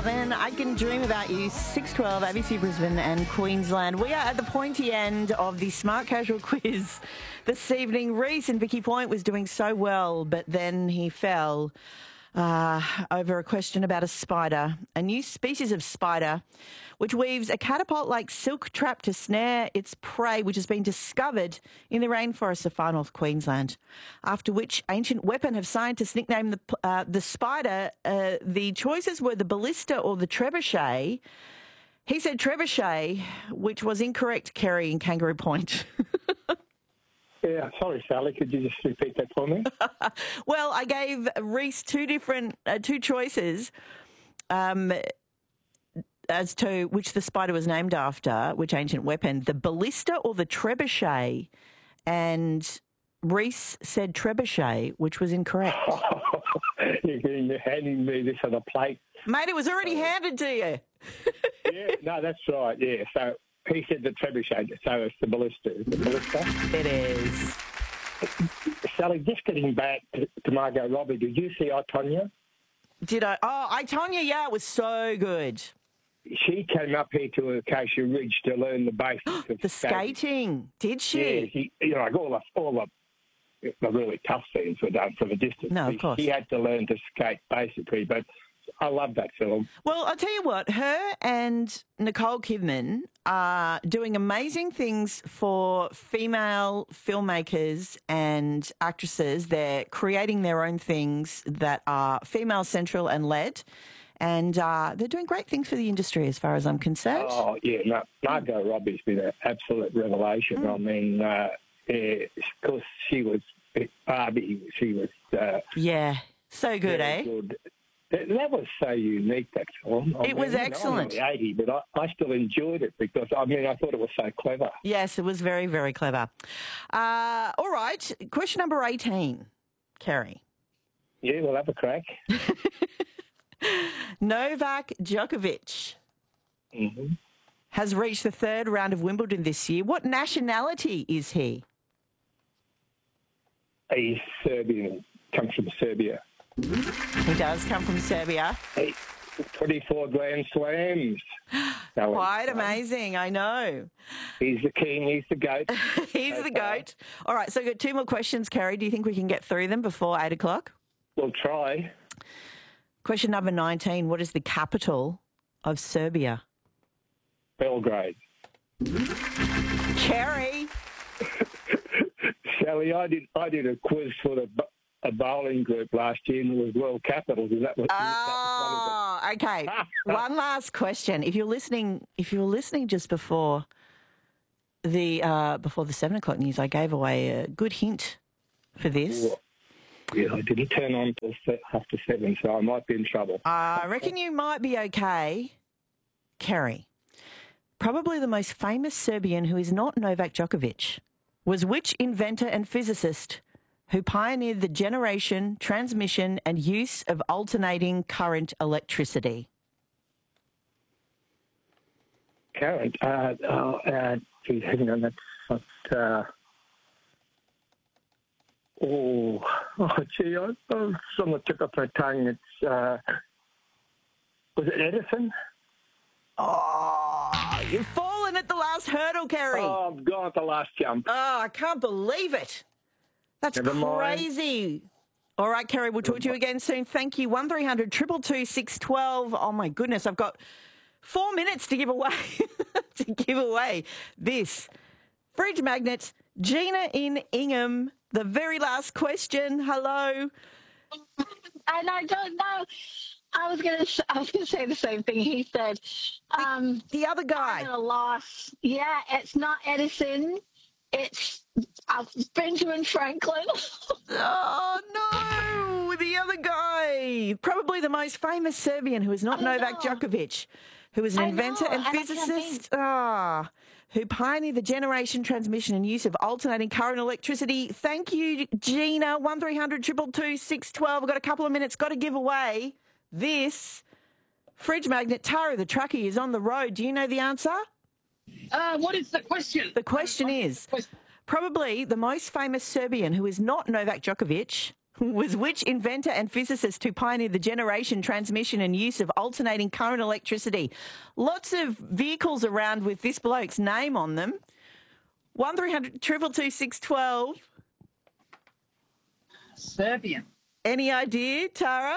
Hartman, I Can Dream About You, 612, ABC Brisbane and Queensland. We are at the pointy end of the Smart Casual quiz this evening. Reese in Vicky Point was doing so well, but then he fell over a question about a spider, a new species of spider which weaves a catapult-like silk trap to snare its prey, which has been discovered in the rainforests of far north Queensland. After which ancient weapon have scientists nicknamed the spider? The choices were the ballista or the trebuchet. He said trebuchet, which was incorrect, Kerry, in Kangaroo Point. Yeah, sorry, Sally. Could you just repeat that for me? Well, I gave Reese two choices as to which the spider was named after, which ancient weapon, the ballista or the trebuchet. And Reese said trebuchet, which was incorrect. You're handing me this on a plate. Mate, it was already handed to you. Yeah, no, that's right, yeah. So he said the trebuchet, so it's the ballista. Is it the ballista? It is. Sally, just getting back to Margot Robbie, did you see I, Tonya? Did I? Oh, I, Tonya, yeah, it was so good. She came up here to Acacia Ridge to learn the basics of the skating. Did she? Yeah, like all the really tough scenes were done from a distance. No, of course. She had to learn to skate, basically, but I love that film. Well, I'll tell you what, her and Nicole Kidman are doing amazing things for female filmmakers and actresses. They're creating their own things that are female central and led. And they're doing great things for the industry as far as I'm concerned. Oh, yeah. Margot Robbie's been an absolute revelation. I mean, of course, she was Barbie. She was... yeah, so good, eh? Good. That was so unique, that film. It was excellent. I'm only 80, but I still enjoyed it because, I thought it was so clever. Yes, it was very, very clever. All right, question number 18, Kerry. Yeah, we'll have a crack. Novak Djokovic has reached the third round of Wimbledon this year. What nationality is he? He's Serbian, comes from Serbia. He does come from Serbia. 24 Grand Slams. Quite amazing, I know. He's the king, he's the GOAT. He's the GOAT. All right, so we've got two more questions, Kerry. Do you think we can get through them before 8 o'clock? We'll try. Question number 19. What is the capital of Serbia? Belgrade. Kerry. Sally, I did a quiz for a bowling group last year and it was world capitals. Is that what? Oh, okay. One last question. If you're listening just before the 7 o'clock news, I gave away a good hint for this. Yeah, I didn't turn on till after 7, so I might be in trouble. I reckon you might be okay, Kerry. Probably the most famous Serbian who is not Novak Djokovic was which inventor and physicist who pioneered the generation, transmission and use of alternating current electricity? Current? Hang on, that's not... gee, I someone took off my tongue. It's, was it Edison? Oh, you've fallen at the last hurdle, Kerry. Oh, I've gone at the last jump. Oh, I can't believe it. That's crazy. All right, Kerry, we'll talk to you again soon. Thank you. 1300 222 612. Oh, my goodness. I've got 4 minutes to give away, this fridge magnet. Gina in Ingham. The very last question. Hello. And I don't know. I was gonna say the same thing he said. The other guy. I'm at a loss. Yeah, it's not Edison. It's Benjamin Franklin. Oh no, the other guy. Probably the most famous Serbian who is not Novak Djokovic, who is an inventor and physicist. Who pioneered the generation, transmission and use of alternating current electricity. Thank you, Gina. 1300 222 612. We've got a couple of minutes. Got to give away this fridge magnet. Tara, the truckie, is on the road. Do you know the answer? What is the question? The question is, probably the most famous Serbian who is not Novak Djokovic, was which inventor and physicist who pioneered the generation, transmission and use of alternating current electricity? Lots of vehicles around with this bloke's name on them. 1300 222 612. Serbian. Any idea, Tara?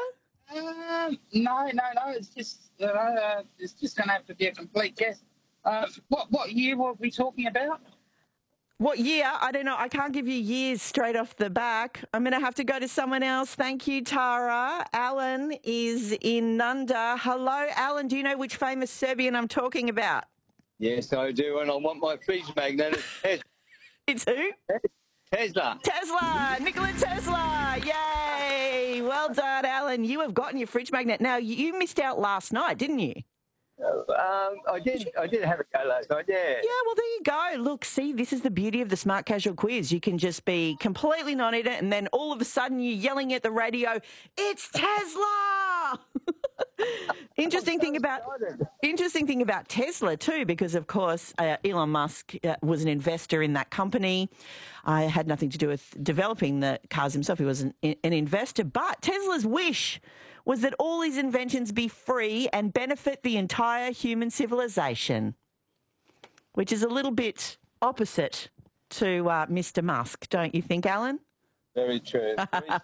No. It's just going to have to be a complete guess. What year were we talking about? What year? I don't know. I can't give you years straight off the back. I'm going to have to go to someone else. Thank you, Tara. Alan is in Nunda. Hello, Alan. Do you know which famous Serbian I'm talking about? Yes, I do, and I want my fridge magnet. It's who? Tesla. Tesla. Nikola Tesla. Yay. Well done, Alan. You have gotten your fridge magnet. Now, you missed out last night, didn't you? I did have a go last night, yeah. Yeah, well, there you go. Look, see, this is the beauty of the Smart Casual Quiz. You can just be completely non-it, and then all of a sudden you're yelling at the radio, it's Tesla! Interesting thing about Tesla too, because of course Elon Musk was an investor in that company. Had nothing to do with developing the cars himself. He was an investor, but Tesla's wish was that all his inventions be free and benefit the entire human civilization, which is a little bit opposite to Mr. Musk, don't you think, Alan? Very true.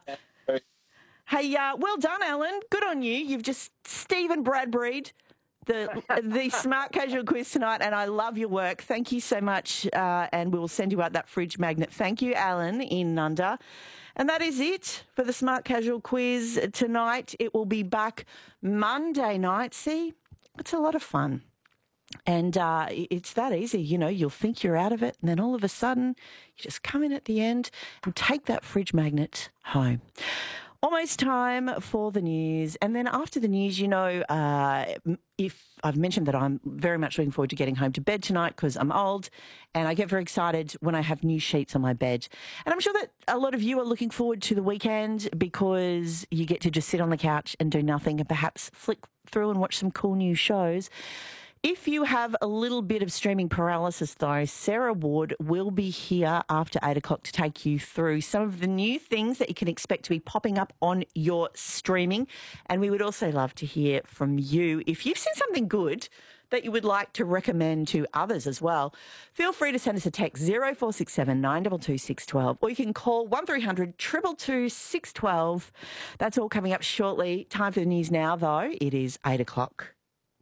Hey, well done, Alan. Good on you. You've just Stephen Bradbury'd the Smart Casual Quiz tonight, and I love your work. Thank you so much, and we'll send you out that fridge magnet. Thank you, Alan, in Nunda. And that is it for the Smart Casual Quiz tonight. It will be back Monday night. See, it's a lot of fun. And it's that easy, you know, you'll think you're out of it, and then all of a sudden you just come in at the end and take that fridge magnet home. Almost time for the news. And then after the news, you know, if I've mentioned that I'm very much looking forward to getting home to bed tonight because I'm old and I get very excited when I have new sheets on my bed. And I'm sure that a lot of you are looking forward to the weekend because you get to just sit on the couch and do nothing and perhaps flick through and watch some cool new shows. If you have a little bit of streaming paralysis, though, Sarah Ward will be here after 8 o'clock to take you through some of the new things that you can expect to be popping up on your streaming. And we would also love to hear from you. If you've seen something good that you would like to recommend to others as well, feel free to send us a text 0467 922 612, or you can call 1300 222 612. That's all coming up shortly. Time for the news now, though. It is 8 o'clock.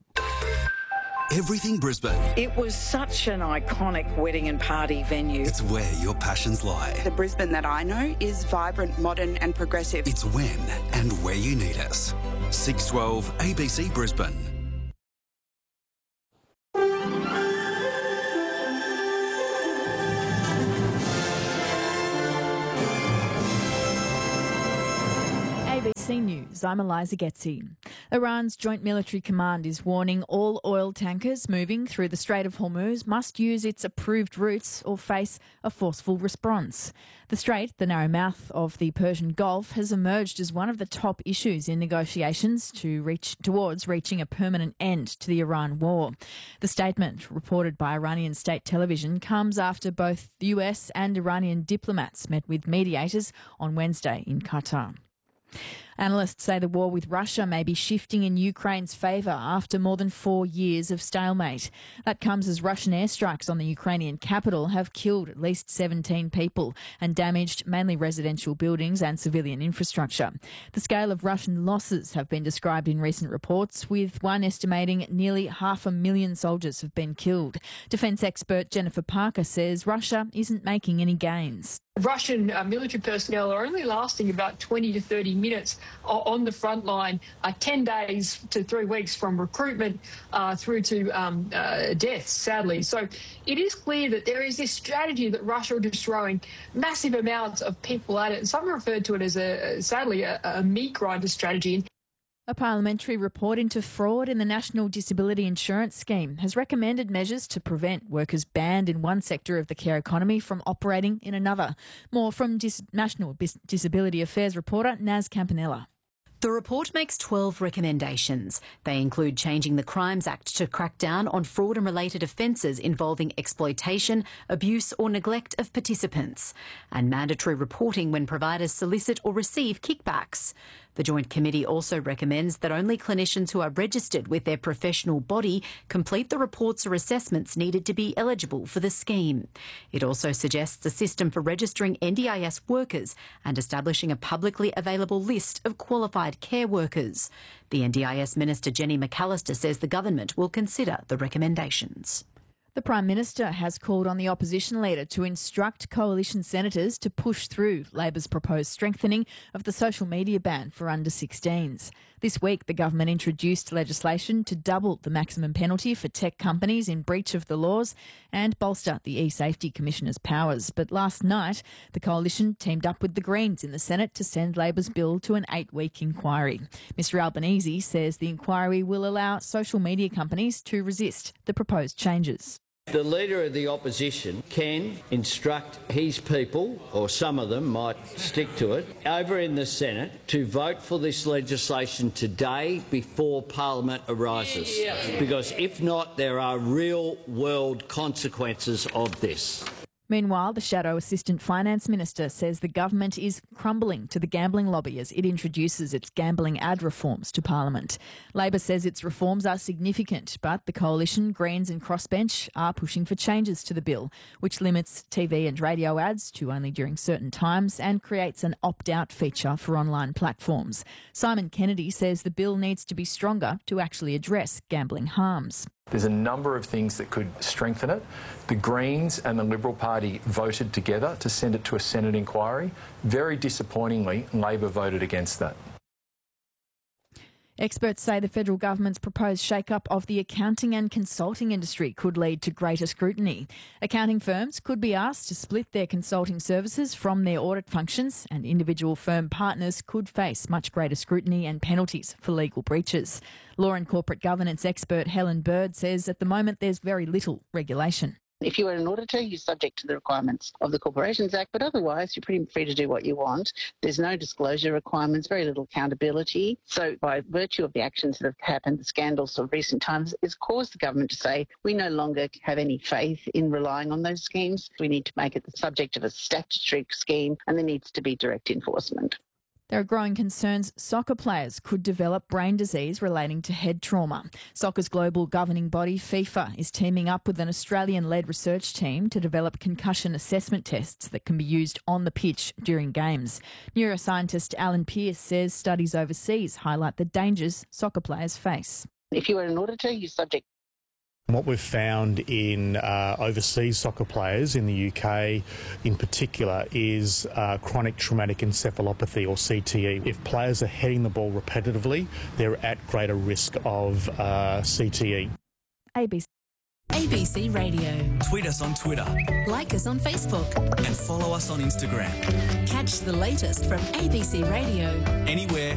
Everything Brisbane. It was such an iconic wedding and party venue. It's where your passions lie. The Brisbane that I know is vibrant, modern and progressive. It's when and where you need us. 612 ABC Brisbane. ABC News, I'm Eliza Getzi. Iran's Joint Military Command is warning all oil tankers moving through the Strait of Hormuz must use its approved routes or face a forceful response. The strait, the narrow mouth of the Persian Gulf, has emerged as one of the top issues in negotiations towards reaching a permanent end to the Iran war. The statement, reported by Iranian state television, comes after both the US and Iranian diplomats met with mediators on Wednesday in Qatar. Analysts say the war with Russia may be shifting in Ukraine's favour after more than 4 years of stalemate. That comes as Russian airstrikes on the Ukrainian capital have killed at least 17 people and damaged mainly residential buildings and civilian infrastructure. The scale of Russian losses have been described in recent reports, with one estimating nearly 500,000 soldiers have been killed. Defence expert Jennifer Parker says Russia isn't making any gains. Russian military personnel are only lasting about 20 to 30 minutes on the front line, 10 days to 3 weeks from recruitment through to deaths, sadly. So it is clear that there is this strategy that Russia are just throwing massive amounts of people at it. And some referred to it as, sadly, a meat grinder strategy. A parliamentary report into fraud in the National Disability Insurance Scheme has recommended measures to prevent workers banned in one sector of the care economy from operating in another. More from National Disability Affairs reporter Naz Campanella. The report makes 12 recommendations. They include changing the Crimes Act to crack down on fraud and related offences involving exploitation, abuse or neglect of participants, and mandatory reporting when providers solicit or receive kickbacks. The Joint Committee also recommends that only clinicians who are registered with their professional body complete the reports or assessments needed to be eligible for the scheme. It also suggests a system for registering NDIS workers and establishing a publicly available list of qualified care workers. The NDIS Minister Jenny McAllister says the government will consider the recommendations. The Prime Minister has called on the opposition leader to instruct coalition senators to push through Labor's proposed strengthening of the social media ban for under-16s. This week, the government introduced legislation to double the maximum penalty for tech companies in breach of the laws and bolster the e-Safety Commissioner's powers. But last night, the coalition teamed up with the Greens in the Senate to send Labor's bill to an 8-week inquiry. Mr Albanese says the inquiry will allow social media companies to resist the proposed changes. The Leader of the Opposition can instruct his people, or some of them might stick to it, over in the Senate to vote for this legislation today before Parliament arises. Because if not, there are real-world consequences of this. Meanwhile, the Shadow Assistant Finance Minister says the government is crumbling to the gambling lobby as it introduces its gambling ad reforms to Parliament. Labor says its reforms are significant, but the Coalition, Greens and Crossbench are pushing for changes to the bill, which limits TV and radio ads to only during certain times and creates an opt-out feature for online platforms. Simon Kennedy says the bill needs to be stronger to actually address gambling harms. There's a number of things that could strengthen it. The Greens and the Liberal Party voted together to send it to a Senate inquiry. Very disappointingly, Labor voted against that. Experts say the federal government's proposed shake-up of the accounting and consulting industry could lead to greater scrutiny. Accounting firms could be asked to split their consulting services from their audit functions, and individual firm partners could face much greater scrutiny and penalties for legal breaches. Law and corporate governance expert Helen Bird says at the moment there's very little regulation. If you are an auditor, you're subject to the requirements of the Corporations Act, but otherwise you're pretty free to do what you want. There's no disclosure requirements, very little accountability. So by virtue of the actions that have happened, the scandals of recent times, it's caused the government to say we no longer have any faith in relying on those schemes. We need to make it the subject of a statutory scheme, and there needs to be direct enforcement. There are growing concerns soccer players could develop brain disease relating to head trauma. Soccer's global governing body, FIFA, is teaming up with an Australian-led research team to develop concussion assessment tests that can be used on the pitch during games. Neuroscientist Alan Pearce says studies overseas highlight the dangers soccer players face. If you are an auditor, you're subject. What we've found in overseas soccer players in the UK in particular is chronic traumatic encephalopathy, or CTE. If players are heading the ball repetitively, they're at greater risk of CTE. ABC Radio. Tweet us on Twitter. Like us on Facebook. And follow us on Instagram. Catch the latest from ABC Radio. Anywhere,